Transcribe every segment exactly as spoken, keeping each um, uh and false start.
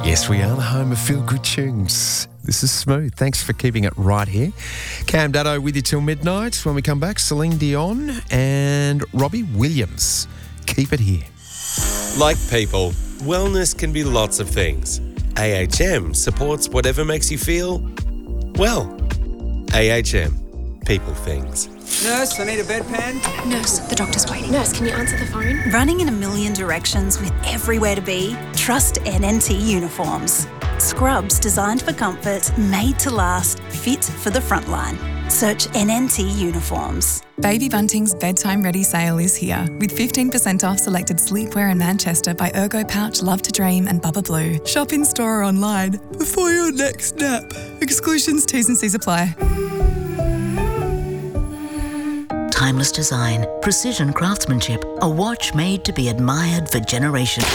Yes, we are the home of Feel Good Tunes. This is Smooth. Thanks for keeping it right here. Cam Daddo with you till midnight. When we come back, Celine Dion and Robbie Williams. Keep it here. Like people, wellness can be lots of things. A H M supports whatever makes you feel, well. A H M. People things. Nurse, I need a bedpan. Nurse, the doctor's waiting. Nurse, can you answer the phone? Running in a million directions with everywhere to be? Trust N N T Uniforms. Scrubs designed for comfort, made to last, fit for the front line. Search N N T Uniforms. Baby Bunting's bedtime ready sale is here with fifteen percent off selected sleepwear in Manchester by Ergo Pouch, Love to Dream and Bubba Blue. Shop in store or online before your next nap. Exclusions, T's and C's apply. Timeless design, precision craftsmanship, a watch made to be admired for generations.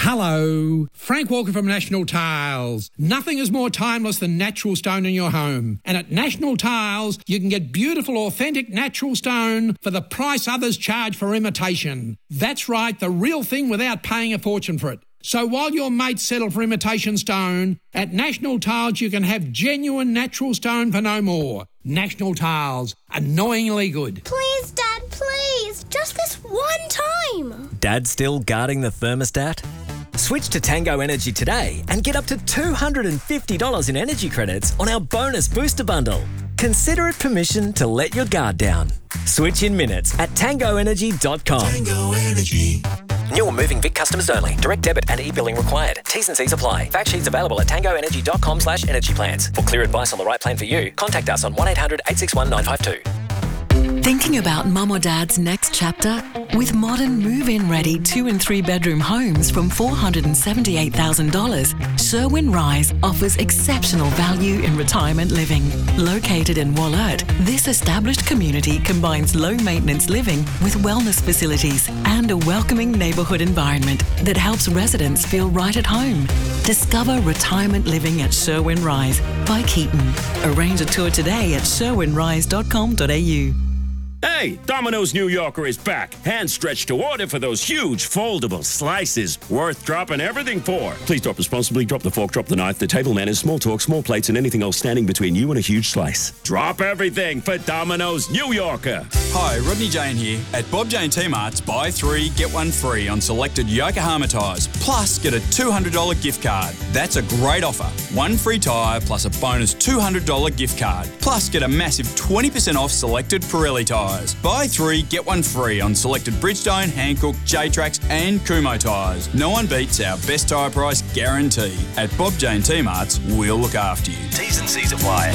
Hello, Frank Walker from National Tiles. Nothing is more timeless than natural stone in your home. And at National Tiles, you can get beautiful, authentic natural stone for the price others charge for imitation. That's right, the real thing without paying a fortune for it. So while your mates settle for imitation stone, at National Tiles you can have genuine natural stone for no more. National Tiles, annoyingly good. Please, Dad, please, just this one time. Dad still guarding the thermostat? Switch to Tango Energy today and get up to two hundred fifty dollars in energy credits on our bonus booster bundle. Consider it permission to let your guard down. Switch in minutes at tango energy dot com. Tango Energy. New or moving Vic customers only. Direct debit and e-billing required. T's and C's apply. Fact sheets available at tango energy dot com slash energy plans. For clear advice on the right plan for you, contact us on one eight hundred eight six one nine five two. Thinking about mum or dad's next chapter? With modern move-in ready two and three bedroom homes from four hundred seventy-eight thousand dollars, Sherwin Rise offers exceptional value in retirement living. Located in Wollert, this established community combines low-maintenance living with wellness facilities and a welcoming neighbourhood environment that helps residents feel right at home. Discover retirement living at Sherwin Rise by Keaton. Arrange a tour today at sherwin rise dot com dot a u. Hey, Domino's New Yorker is back. Hand stretched to order for those huge foldable slices. Worth dropping everything for. Please drop responsibly. Drop the fork, drop the knife, the table manners, small talk, small plates, and anything else standing between you and a huge slice. Drop everything for Domino's New Yorker. Hi, Rodney Jane here. At Bob Jane T-Mart's, buy three, get one free on selected Yokohama tyres. Plus, get a two hundred dollars gift card. That's a great offer. One free tyre plus a bonus two hundred dollars gift card. Plus, get a massive twenty percent off selected Pirelli tyres. Buy three, get one free on selected Bridgestone, Hankook, J-Trax and Kumho tyres. No one beats our best tyre price guarantee. At Bob Jane T-Mart's, we'll look after you. T's and C's apply.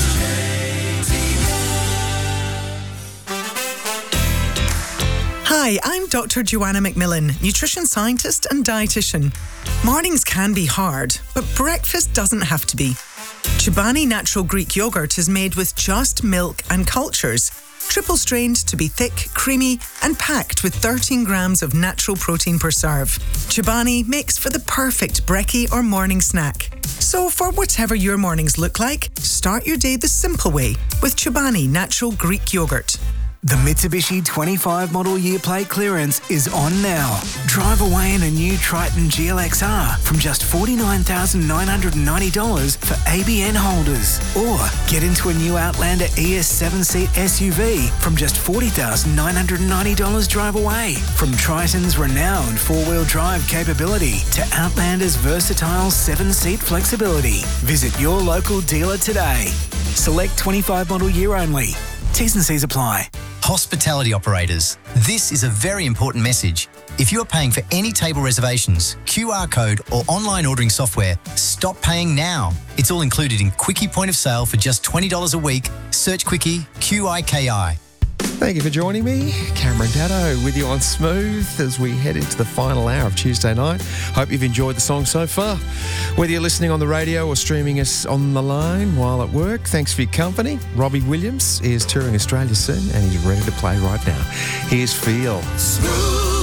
Hi, I'm Doctor Joanna McMillan, nutrition scientist and dietitian. Mornings can be hard, but breakfast doesn't have to be. Chobani Natural Greek Yogurt is made with just milk and cultures, triple strained to be thick, creamy and packed with thirteen grams of natural protein per serve. Chobani makes for the perfect brekkie or morning snack. So for whatever your mornings look like, start your day the simple way with Chobani Natural Greek Yogurt. The Mitsubishi twenty-five model year plate clearance is on now. Drive away in a new Triton G L X R from just forty-nine thousand nine hundred ninety dollars for A B N holders. Or get into a new Outlander E S seven seat S U V from just forty thousand nine hundred ninety dollars drive away. From Triton's renowned four-wheel drive capability to Outlander's versatile seven seat flexibility. Visit your local dealer today. Select twenty-five model year only. T's and C's apply. Hospitality operators, this is a very important message. If you are paying for any table reservations, Q R code or online ordering software, stop paying now. It's all included in Quickie Point of Sale for just twenty dollars a week. Search Quickie, Q I K I. Thank you for joining me. Cameron Daddo with you on Smooth as we head into the final hour of Tuesday night. Hope you've enjoyed the song so far. Whether you're listening on the radio or streaming us on the line while at work, thanks for your company. Robbie Williams is touring Australia soon and he's ready to play right now. Here's Feel. Smooth.